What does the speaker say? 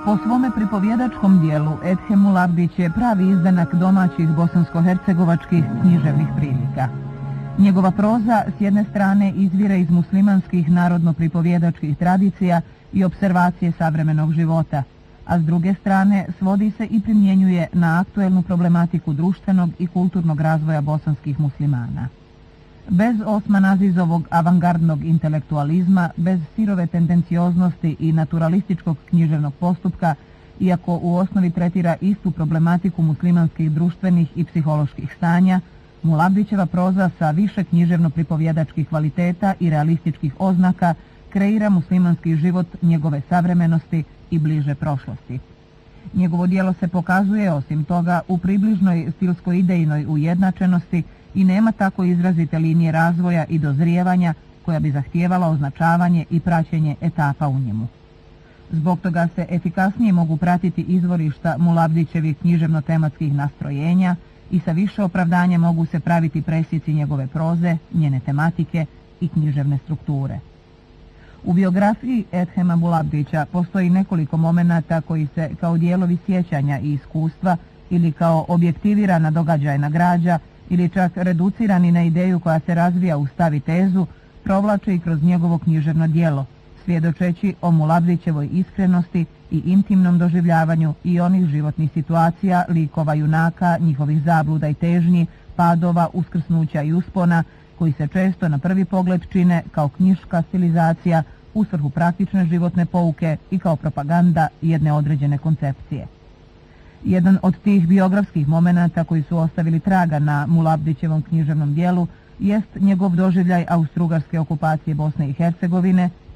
Po svome pripovjedačkom dijelu Edhem Mulabdić je pravi izdanak domaćih bosansko-hercegovačkih književnih prilika. Njegova proza s jedne strane izvire iz muslimanskih narodno-pripovjedačkih tradicija i observacije savremenog života, a s druge strane svodi se i primjenjuje na aktuelnu problematiku društvenog i kulturnog razvoja bosanskih muslimana. Bez Osman Azizovog avangardnog intelektualizma, bez sirove tendencioznosti i naturalističkog književnog postupka, iako u osnovi tretira istu problematiku muslimanskih društvenih i psiholoških stanja, Mulabdićeva proza sa više književno-pripovjedačkih kvaliteta i realističkih oznaka kreira muslimanski život njegove savremenosti i bliže prošlosti. Njegovo djelo se pokazuje, osim toga, u približnoj stilsko-idejnoj ujednačenosti i nema tako izrazite linije razvoja i dozrijevanja koja bi zahtijevala označavanje i praćenje etapa u njemu. Zbog toga se efikasnije mogu pratiti izvorišta Mulabdićevih književno-tematskih nastrojenja i sa više opravdanja mogu se praviti presjeci njegove proze, njene tematike i književne strukture. U biografiji Edhema Mulabdića postoji nekoliko momenata koji se kao dijelovi sjećanja i iskustva ili kao objektivirana događajna građa ili čak reducirani na ideju koja se razvija u stav i tezu, provlače i kroz njegovo književno djelo, svjedočeći o Mulabdićevoj iskrenosti i intimnom doživljavanju i onih životnih situacija, likova junaka, njihovih zabluda i težnji, padova, uskrsnuća i uspona, koji se često na prvi pogled čine kao knjiška stilizacija u svrhu praktične životne pouke i kao propaganda jedne određene koncepcije. Jedan od tih biografskih momenata koji su ostavili traga na Mulabdićevom književnom djelu jest njegov doživljaj austrougarske okupacije Bosne i Hercegovine